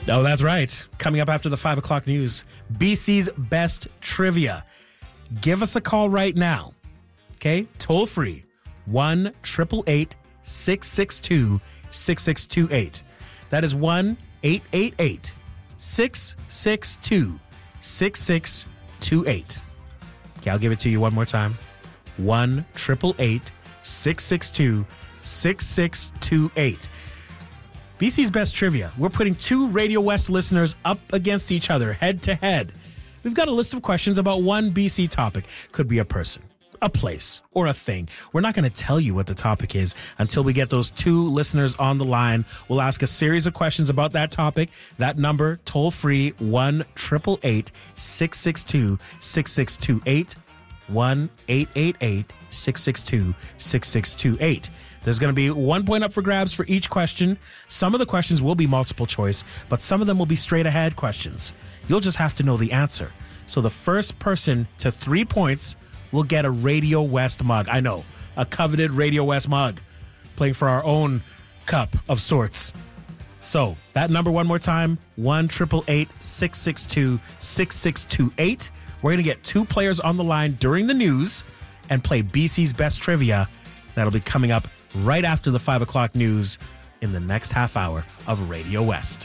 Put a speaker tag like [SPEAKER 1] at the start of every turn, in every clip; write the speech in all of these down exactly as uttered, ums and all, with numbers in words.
[SPEAKER 1] Oh, that's right. Coming up after the five o'clock news, B C's best trivia. Give us a call right now. Okay? Toll free. one eight eight eight, six six two, six six two eight. That is one eight eight eight, six six two, six six two eight. Okay, I'll give it to you one more time. one eight eight eight, six six two, six six two eight. B C's best trivia. We're putting two Radio West listeners up against each other, head to head. We've got a list of questions about one B C topic. Could be a person, a place, or a thing. We're not going to tell you what the topic is until we get those two listeners on the line. We'll ask a series of questions about that topic. That number, toll free, one eight eight eight, six six two, six six two eight. one eight eight eight, six six two, six six two eight. There's going to be one point up for grabs for each question. Some of the questions will be multiple choice, but some of them will be straight ahead questions. You'll just have to know the answer. So the first person to three points will get a Radio West mug. I know, a coveted Radio West mug, playing for our own cup of sorts. So that number one more time, one eight eight eight, six six two, six six two eight. We're going to get two players on the line during the news and play B C's best trivia. That'll be coming up right after the five o'clock news in the next half hour of Radio West.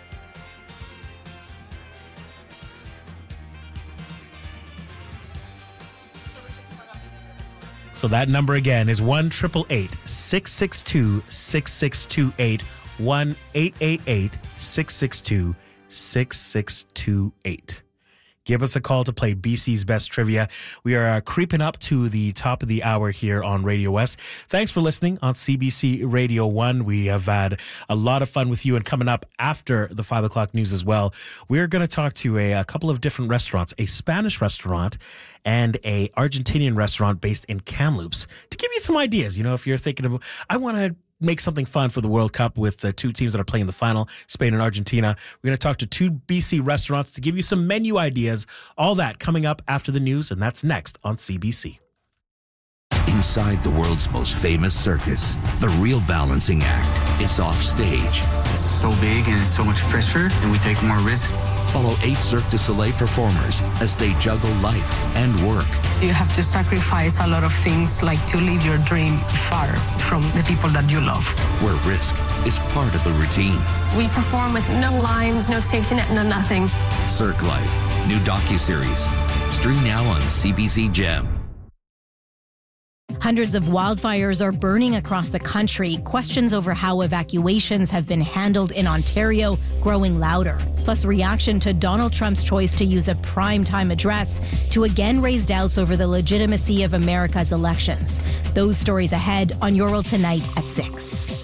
[SPEAKER 1] So that number again is one eight eight eight, six six two, six six two eight, one eight eight eight, six six two, six six two eight. Give us a call to play B C's Best Trivia. We are uh, creeping up to the top of the hour here on Radio West. Thanks for listening on C B C Radio one. We have had a lot of fun with you, and coming up after the five o'clock news as well, we're going to talk to a, a couple of different restaurants, a Spanish restaurant and a Argentinian restaurant based in Kamloops, to give you some ideas. You know, if you're thinking of, I want to make something fun for the World Cup with the two teams that are playing the final, Spain and Argentina. We're going to talk to two B C restaurants to give you some menu ideas. All that coming up after the news, and that's next on C B C.
[SPEAKER 2] Inside the world's most famous circus, the real balancing act is off stage.
[SPEAKER 3] It's so big and it's so much pressure, and we take more risk.
[SPEAKER 2] Follow eight Cirque du Soleil performers as they juggle life and work.
[SPEAKER 4] You have to sacrifice a lot of things, like to live your dream far from the people that you love.
[SPEAKER 2] Where risk is part of the routine.
[SPEAKER 5] We perform with no lines, no safety net, no nothing.
[SPEAKER 2] Cirque Life, new docuseries. Stream now on C B C Gem.
[SPEAKER 6] Hundreds of wildfires are burning across the country. Questions over how evacuations have been handled in Ontario growing louder. Plus, reaction to Donald Trump's choice to use a primetime address to again raise doubts over the legitimacy of America's elections. Those stories ahead on Your World Tonight at six.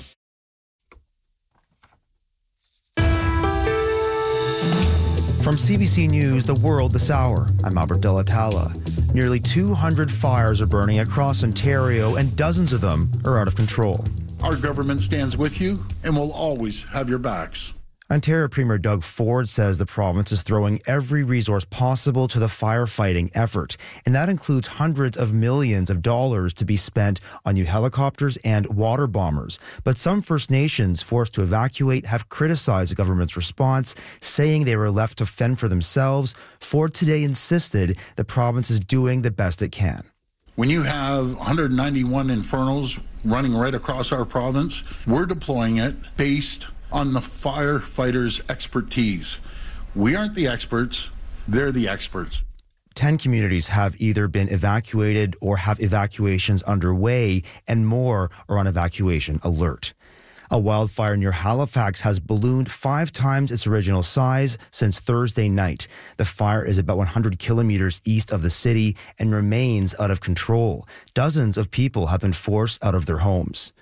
[SPEAKER 7] From C B C News, The World this hour, I'm Albert De La Talla. Nearly two hundred fires are burning across Ontario, and dozens of them are out of control.
[SPEAKER 8] Our government stands with you and will always have your backs.
[SPEAKER 7] Ontario Premier Doug Ford says the province is throwing every resource possible to the firefighting effort, and that includes hundreds of millions of dollars to be spent on new helicopters and water bombers. But some First Nations forced to evacuate have criticized the government's response, saying they were left to fend for themselves. Ford today insisted the province is doing the best it can.
[SPEAKER 8] When you have one hundred ninety-one infernos running right across our province, we're deploying it based on the firefighters' expertise. We aren't the experts, they're the experts.
[SPEAKER 7] Ten communities have either been evacuated or have evacuations underway, and more are on evacuation alert. A wildfire near Halifax has ballooned five times its original size since Thursday night. The fire is about one hundred kilometers east of the city and remains out of control. Dozens of people have been forced out of their homes.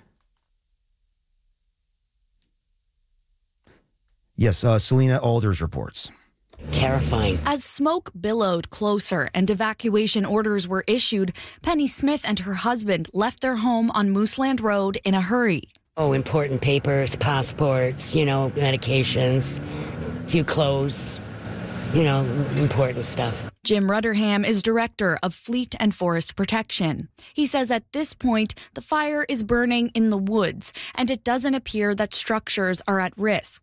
[SPEAKER 7] Yes, uh, Selena Alders reports.
[SPEAKER 9] Terrifying. As smoke billowed closer and evacuation orders were issued, Penny Smith and her husband left their home on Mooseland Road in a hurry.
[SPEAKER 10] Oh, important papers, passports, you know, medications, a few clothes, you know, important stuff.
[SPEAKER 9] Jim Rutherham is director of Fleet and Forest Protection. He says at this point, the fire is burning in the woods, and it doesn't appear that structures are at risk.